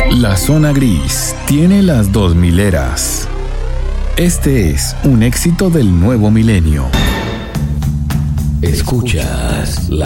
La zona gris tiene las 2000 eras. Este es un éxito del nuevo milenio. Escuchas la